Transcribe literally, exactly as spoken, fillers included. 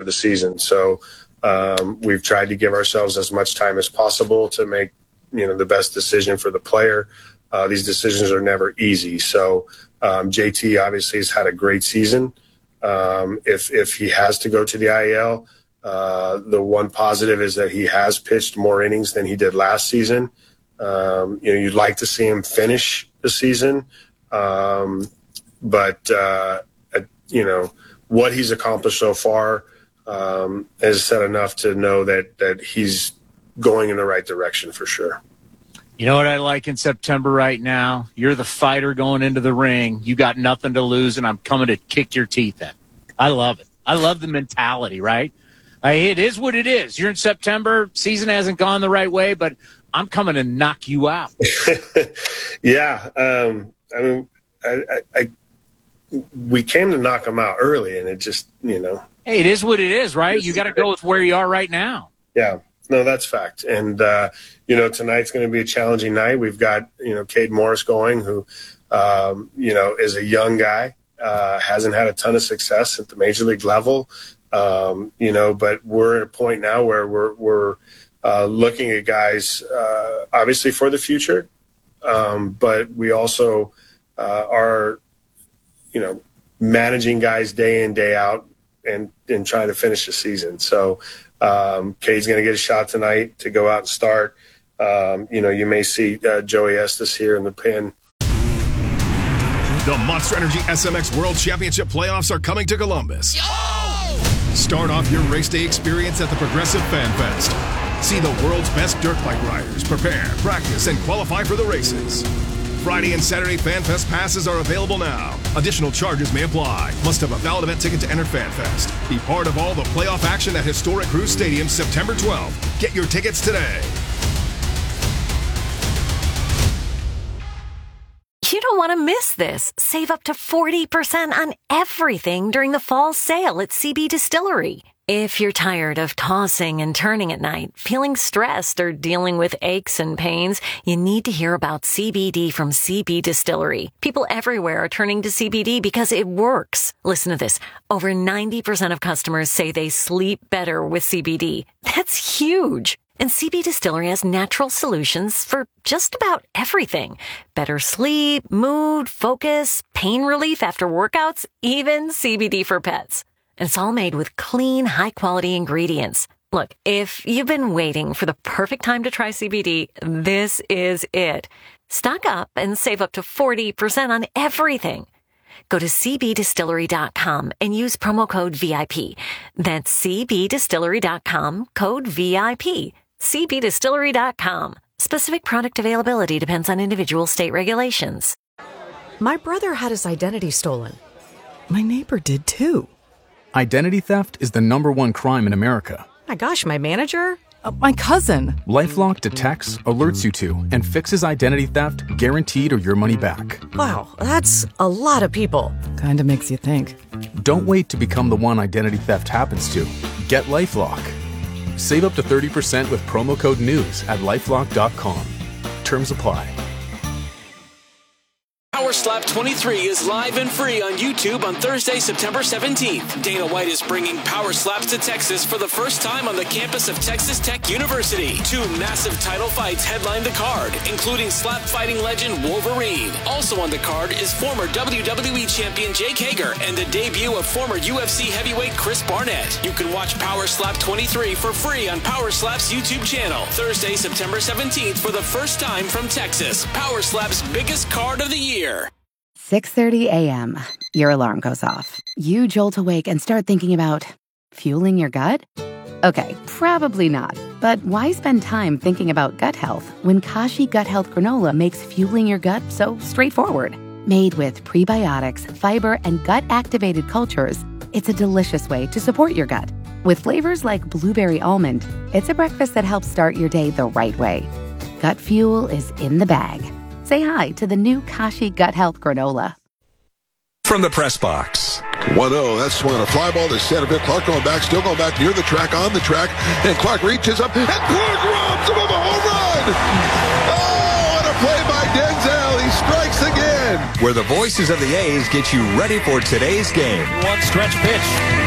the season. So um, we've tried to give ourselves as much time as possible to make, you know, the best decision for the player. Uh, these decisions are never easy. So um, J T obviously has had a great season. Um, if if he has to go to the I L, uh, the one positive is that he has pitched more innings than he did last season. Um, you know, you'd like to see him finish the season, um, but uh, uh, you know what he's accomplished so far um, has said enough to know that that he's going in the right direction for sure. You know what I like in September right now? You're the fighter going into the ring. You got nothing to lose, and I'm coming to kick your teeth in. I love it. I love the mentality, right? I, it is what it is. You're in September. Season hasn't gone the right way, but I'm coming to knock you out. yeah. Um, I mean, I, I, I, we came to knock him out early, and it just, you know. Hey, it is what it is, right? You got to go with where you are right now. Yeah. No, that's fact. And, uh, you know, tonight's going to be a challenging night. We've got, you know, Cade Morris going, who, um, you know, is a young guy, uh, hasn't had a ton of success at the major league level, um, you know, but we're at a point now where we're, we're uh, looking at guys, uh, obviously for the future, um, but we also uh, are, you know, managing guys day in, day out and, and trying to finish the season. So, Um, Cade's going to get a shot tonight to go out and start. Um, you know, you may see uh, Joey Estes here in the pen. The Monster Energy S M X World Championship playoffs are coming to Columbus. Yo! Start off your race day experience at the Progressive Fan Fest. See the world's best dirt bike riders prepare, practice, and qualify for the races. Friday and Saturday Fan Fest passes are available now. Additional charges may apply. Must have a valid event ticket to enter Fan Fest. Be part of all the playoff action at Historic Crew Stadium September twelfth. Get your tickets today. You don't want to miss this. Save up to forty percent on everything during the fall sale at C B Distillery. If you're tired of tossing and turning at night, feeling stressed, or dealing with aches and pains, you need to hear about C B D from C B Distillery. People everywhere are turning to C B D because it works. Listen to this. Over ninety percent of customers say they sleep better with C B D. That's huge. And C B Distillery has natural solutions for just about everything. Better sleep, mood, focus, pain relief after workouts, even C B D for pets. And it's all made with clean, high-quality ingredients. Look, if you've been waiting for the perfect time to try C B D, this is it. Stock up and save up to forty percent on everything. Go to c b distillery dot com and use promo code V I P. That's c b distillery dot com, code V I P. c b distillery dot com. Specific product availability depends on individual state regulations. My brother had his identity stolen. My neighbor did too. Identity theft is the number one crime in America. My gosh, my manager? Uh, my cousin. LifeLock detects, alerts you to, and fixes identity theft guaranteed or your money back. Wow, that's a lot of people. Kinda makes you think. Don't wait to become the one identity theft happens to. Get LifeLock. Save up to thirty percent with promo code NEWS at lifelock dot com. Terms apply. Power Slap twenty-three is live and free on YouTube on Thursday, September seventeenth. Dana White is bringing Power Slaps to Texas for the first time on the campus of Texas Tech University. Two massive title fights headline the card, including slap fighting legend Wolverine. Also on the card is former W W E champion Jake Hager and the debut of former U F C heavyweight Chris Barnett. You can watch Power Slap twenty-three for free on Power Slap's YouTube channel. Thursday, September seventeenth for the first time from Texas. Power Slap's biggest card of the year. six thirty a.m. Your alarm goes off. You jolt awake and start thinking about fueling your gut? Okay, probably not. But why spend time thinking about gut health when Kashi Gut Health Granola makes fueling your gut so straightforward? Made with prebiotics, fiber, and gut-activated cultures, it's a delicious way to support your gut. With flavors like blueberry almond, it's a breakfast that helps start your day the right way. Gut fuel is in the bag. Say hi to the new Kashi Gut Health Granola. From the press box. one oh, that's swung on a fly ball to center field. Clark going back, still going back near the track, on the track. And Clark reaches up, and Clark robs him of a home run! Oh, what a play by Denzel. He strikes again. Where the voices of the A's get you ready for today's game. One stretch pitch.